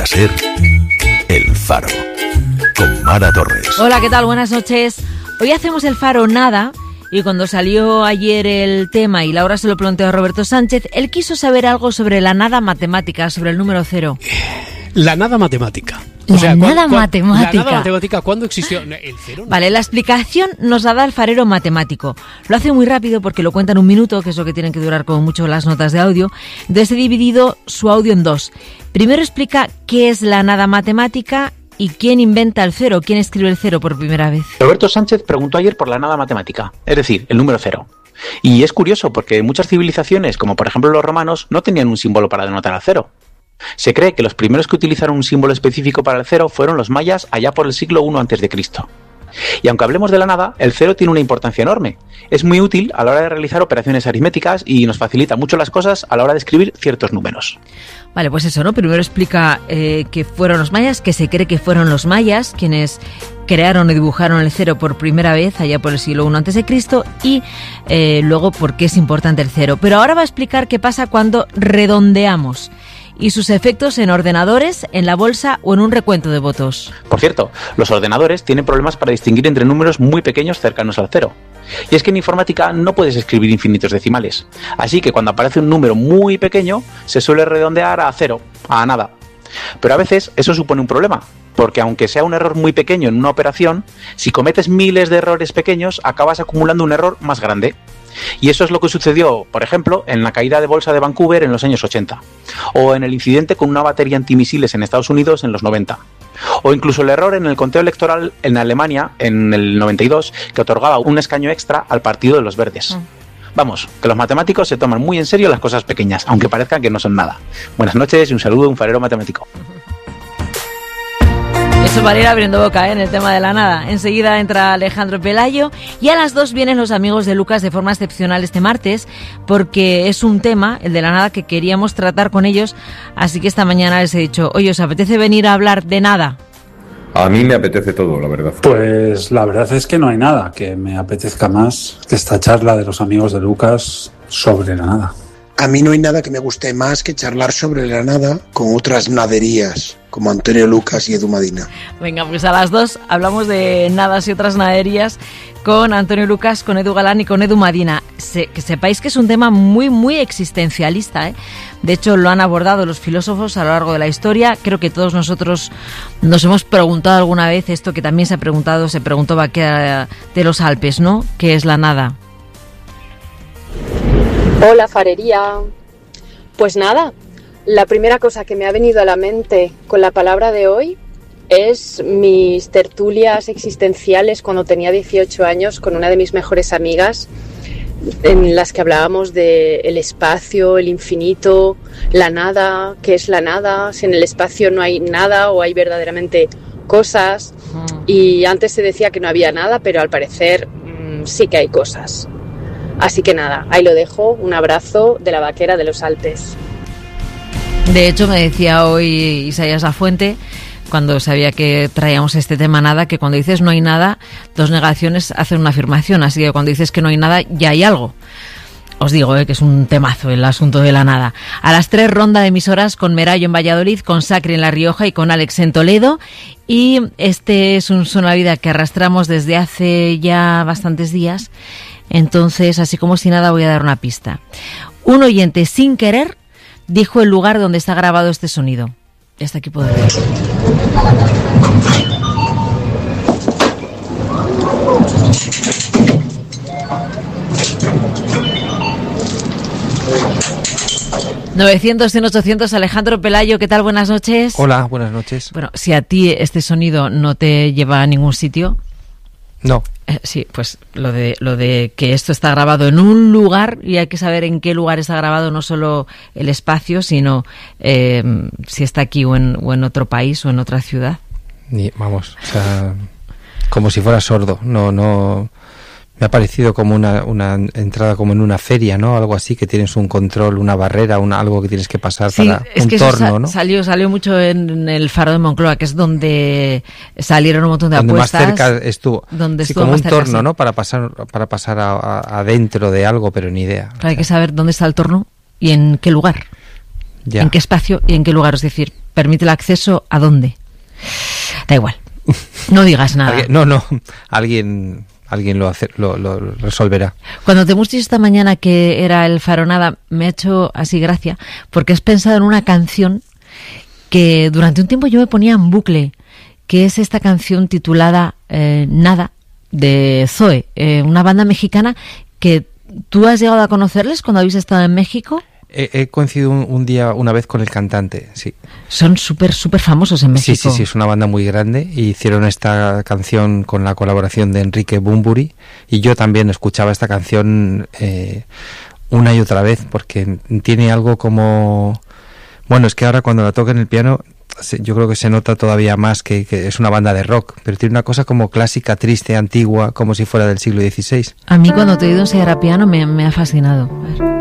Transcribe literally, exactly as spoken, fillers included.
ser El Faro, con Mara Torres. Hola, ¿qué tal? Buenas noches. Hoy hacemos El Faro nada, y cuando salió ayer el tema y Laura se lo planteó a Roberto Sánchez, él quiso saber algo sobre la nada matemática, sobre el número cero. La nada matemática. La o sea, nada ¿cuál, matemática. La nada matemática, ¿cuándo existió el cero? No. Vale, la explicación nos la da el farero matemático. Lo hace muy rápido porque lo cuenta en un minuto, que es lo que tienen que durar como mucho las notas de audio. Entonces he dividido su audio en dos. Primero explica qué es la nada matemática y quién inventa el cero, quién escribe el cero por primera vez. Roberto Sánchez preguntó ayer por la nada matemática, es decir, el número cero. Y es curioso porque muchas civilizaciones, como por ejemplo los romanos, no tenían un símbolo para denotar al cero. Se cree que los primeros que utilizaron un símbolo específico para el cero fueron los mayas allá por el siglo primero antes de Cristo. Y aunque hablemos de la nada, el cero tiene una importancia enorme. Es muy útil a la hora de realizar operaciones aritméticas y nos facilita mucho las cosas a la hora de escribir ciertos números. Vale, pues eso, ¿no? Primero explica eh, que fueron los mayas, que se cree que fueron los mayas quienes crearon y dibujaron el cero por primera vez allá por el siglo primero antes de Cristo y eh, luego por qué es importante el cero. Pero ahora va a explicar qué pasa cuando redondeamos y sus efectos en ordenadores, en la bolsa o en un recuento de votos. Por cierto, los ordenadores tienen problemas para distinguir entre números muy pequeños cercanos al cero. Y es que en informática no puedes escribir infinitos decimales. Así que cuando aparece un número muy pequeño, se suele redondear a cero, a nada. Pero a veces eso supone un problema, porque aunque sea un error muy pequeño en una operación, si cometes miles de errores pequeños, acabas acumulando un error más grande. Y eso es lo que sucedió, por ejemplo, en la caída de bolsa de Vancouver en los años ochenta, o en el incidente con una batería antimisiles en Estados Unidos en los noventa, o incluso el error en el conteo electoral en Alemania en el noventa y dos, que otorgaba un escaño extra al Partido de los Verdes. Mm. Vamos, que los matemáticos se toman muy en serio las cosas pequeñas, aunque parezcan que no son nada. Buenas noches y un saludo de un farero matemático. Eso para ir abriendo boca, ¿eh? En el tema de la nada. Enseguida entra Alejandro Pelayo y a las dos vienen los amigos de Lucas de forma excepcional este martes, porque es un tema, el de la nada, que queríamos tratar con ellos, así que esta mañana les he dicho, oye, ¿os apetece venir a hablar de nada? A mí me apetece todo, la verdad. Pues la verdad es que no hay nada que me apetezca más que esta charla de los amigos de Lucas sobre la nada. A mí no hay nada que me guste más que charlar sobre la nada con otras naderías, como Antonio Lucas y Edu Madina. Venga, pues a las dos hablamos de nadas y otras naderías con Antonio Lucas, con Edu Galán y con Edu Madina. Se, que sepáis que es un tema muy, muy existencialista, ¿eh? De hecho, lo han abordado los filósofos a lo largo de la historia. Creo que todos nosotros nos hemos preguntado alguna vez esto que también se ha preguntado, se preguntó Baquea de los Alpes, ¿no? ¿Qué es la nada? Hola, farería. Pues nada, la primera cosa que me ha venido a la mente con la palabra de hoy es mis tertulias existenciales cuando tenía dieciocho años con una de mis mejores amigas, en las que hablábamos de el espacio, el infinito, la nada, qué es la nada, si en el espacio no hay nada o hay verdaderamente cosas. Y antes se decía que no había nada, pero al parecer mmm, sí que hay cosas. Así que nada, ahí lo dejo, un abrazo de la vaquera de los Alpes. De hecho, me decía hoy Isaías Lafuente, cuando sabía que traíamos este tema nada, que cuando dices no hay nada, dos negaciones hacen una afirmación, así que cuando dices que no hay nada, ya hay algo. Os digo eh, que es un temazo el asunto de la nada. A las tres, ronda de emisoras con Merayo en Valladolid, con Sacri en La Rioja y con Alex en Toledo. Y este es un Son la Vida que arrastramos desde hace ya bastantes días. Entonces, así como si nada, voy a dar una pista. Un oyente, sin querer, dijo el lugar donde está grabado este sonido. Y hasta aquí puedo ver. novecientos, cien, ochocientos, Alejandro Pelayo, ¿qué tal? Buenas noches. Hola, buenas noches. Bueno, si a ti este sonido no te lleva a ningún sitio... No. Eh, sí, pues lo de lo de que esto está grabado en un lugar y hay que saber en qué lugar está grabado, no solo el espacio, sino eh, si está aquí o en, o en otro país o en otra ciudad. Ni, vamos, o sea, como si fuera sordo. No, no. Me ha parecido como una, una entrada como en una feria, ¿no? Algo así, que tienes un control, una barrera, una, algo que tienes que pasar sí, para es un que torno, sa- ¿no? Salió, salió mucho en el Faro de Moncloa, que es donde salieron un montón de donde apuestas. Donde más cerca estuvo. Donde sí, estuvo como más un cerca, torno, sí. ¿no? Para pasar, para pasar a, a, adentro de algo, pero ni idea. Claro, hay que saber dónde está el torno y en qué lugar. Ya. En qué espacio y en qué lugar, es decir, permite el acceso ¿a dónde? Da igual. No digas nada. ¿Alguien? No, no. Alguien... Alguien lo, hace, lo, lo resolverá. Cuando te hemos dicho esta mañana que era el Faro Nada, me ha hecho así gracia, porque has pensado en una canción que durante un tiempo yo me ponía en bucle, que es esta canción titulada eh, Nada, de Zoe, eh, una banda mexicana que tú has llegado a conocerles cuando habéis estado en México. He, he coincidido un, un día, una vez con el cantante, sí. Son súper, súper famosos en México. Sí, sí, sí, es una banda muy grande y hicieron esta canción con la colaboración de Enrique Bunbury y yo también escuchaba esta canción eh, una y otra vez porque tiene algo como... Bueno, es que ahora cuando la toca en el piano yo creo que se nota todavía más que, que es una banda de rock, pero tiene una cosa como clásica, triste, antigua, como si fuera del siglo dieciséis. A mí cuando te he ido a ensayar a piano me, me ha fascinado. A ver.